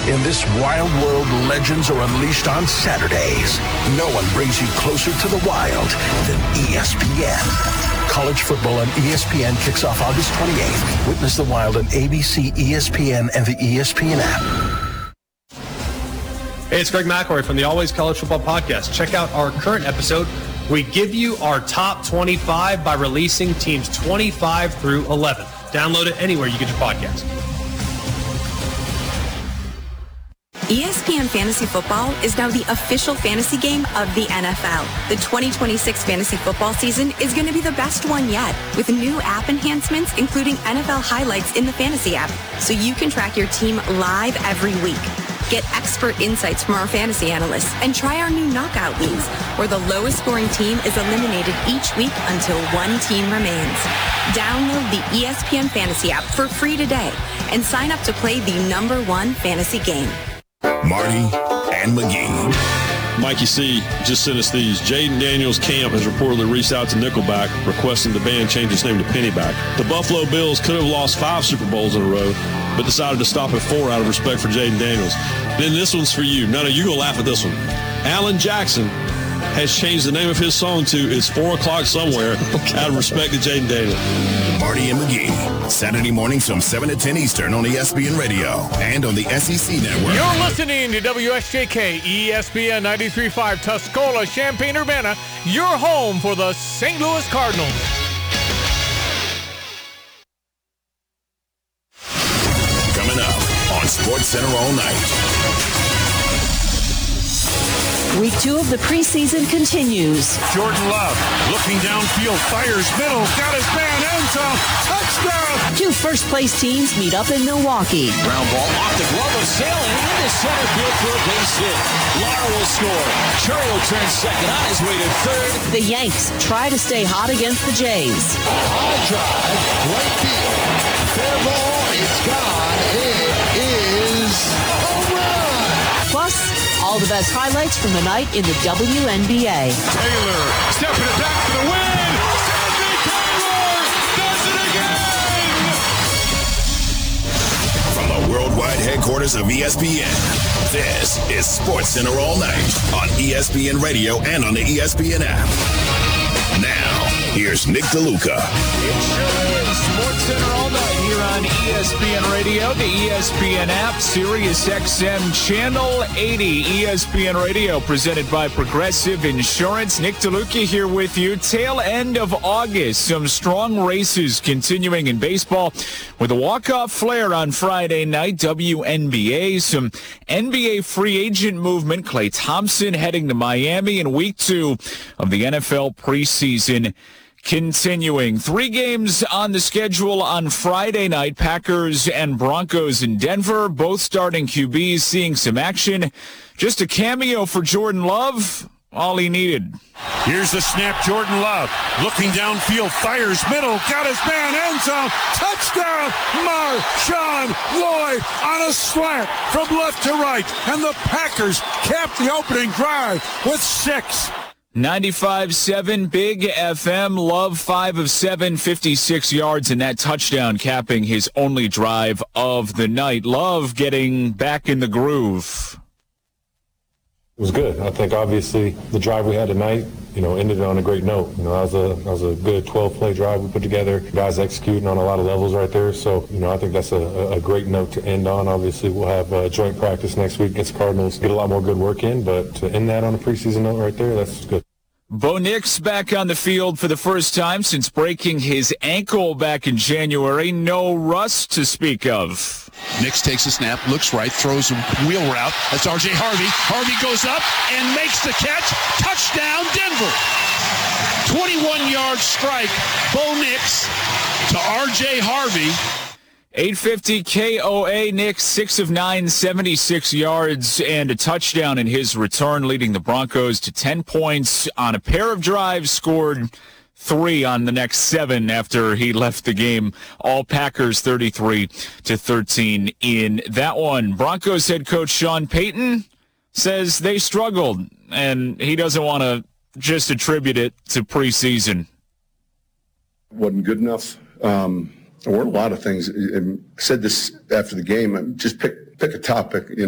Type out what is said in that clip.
In this wild world, legends are unleashed on Saturdays. No one brings you closer to the wild than ESPN. College football on ESPN kicks off August 28th. Witness the wild on ABC, ESPN, and the ESPN app. Hey, it's Greg McElroy from the Always College Football Podcast. Check out our current episode. We give you our top 25 by releasing teams 25 through 11. Download it anywhere you get your podcast. ESPN Fantasy Football is now the official fantasy game of the NFL. The 2026 fantasy football season is going to be the best one yet, with new app enhancements, including NFL highlights in the fantasy app, so you can track your team live every week. Get expert insights from our fantasy analysts and try our new knockout leagues, where the lowest scoring team is eliminated each week until one team remains. Download the ESPN Fantasy app for free today and sign up to play the #1 fantasy game. Marty and McGee. Mikey C. just sent us these. Jaden Daniels Camp has reportedly reached out to Nickelback requesting the band change its name to Pennyback. The Buffalo Bills could have lost 5 Super Bowls in a row, but decided to stop at 4 out of respect for Jaden Daniels. Then this one's for you. No, you're going to laugh at this one. Alan Jackson has changed the name of his song to It's 4 O'Clock Somewhere out of respect to Jaden Daniels. Marty and McGee, Saturday mornings from 7 to 10 Eastern on ESPN Radio and on the SEC Network. You're listening to WSJK ESPN 93.5 Tuscola, Champaign-Urbana, your home for the St. Louis Cardinals. Coming up on SportsCenter all night. Week 2 of the preseason continues. Jordan Love looking downfield, fires middle, got his man, end zone, touchdown! 2 first-place teams meet up in Milwaukee. Ground ball off the glove of Sailing into center field for a base hit. Lara will score. Churro turns second on his way to third. The Yanks try to stay hot against the Jays. High drive, right field. Fair ball, it's gone. It is a run! Plus, all the best highlights from the night in the WNBA. Taylor stepping it back for the win. Sydney Taylor does it again. From the worldwide headquarters of ESPN, this is SportsCenter all night on ESPN Radio and on the ESPN app. Now, here's Nick DeLuca. It sure is SportsCenter all night here on ESPN Radio, the ESPN app, Sirius XM Channel 80. ESPN Radio presented by Progressive Insurance. Nick DeLuca here with you. Tail end of August. Some strong races continuing in baseball with a walk-off flare on Friday night. WNBA. Some NBA free agent movement. Klay Thompson heading to Miami in week 2 of the NFL preseason continuing. 3 games on the schedule on Friday night. Packers and Broncos in Denver, both starting QBs seeing some action. Just a cameo for Jordan Love, all he needed. Here's the snap, Jordan Love looking downfield, fires middle, got his man, end zone, touchdown, Marshawn Lloyd on a slant from left to right, and the Packers cap the opening drive with 6. 95.7 Big FM. Love 5 of 7, 56 yards, and that touchdown capping his only drive of the night. Love getting back in the groove. It was good. I think obviously the drive we had tonight, ended on a great note. That was a good 12-play drive we put together. Guys executing on a lot of levels right there. So, I think that's a great note to end on. Obviously, we'll have joint practice next week against Cardinals. Get a lot more good work in, but to end that on a preseason note right there, that's good. Bo Nix back on the field for the first time since breaking his ankle back in January. No rust to speak of. Nix takes a snap, looks right, throws a wheel route. That's R.J. Harvey. Harvey goes up and makes the catch. Touchdown, Denver. 21-yard strike. Bo Nix to R.J. Harvey. 850 KOA. Nix, 6 of 9, 76 yards, and a touchdown in his return, leading the Broncos to 10 points on a pair of drives, scored 3 on the next 7 after he left the game. All Packers 33-13 in that one. Broncos head coach Sean Payton says they struggled, and he doesn't want to just attribute it to preseason. Wasn't good enough. There were a lot of things. I said this after the game. Just pick a topic.